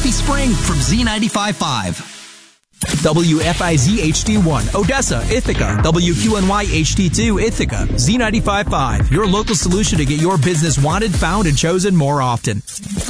happy spring from Z95.5. WFIZ HD1, Odessa, Ithaca. WQNY HD2, Ithaca. Z95.5, your local solution to get your business wanted, found, and chosen more often.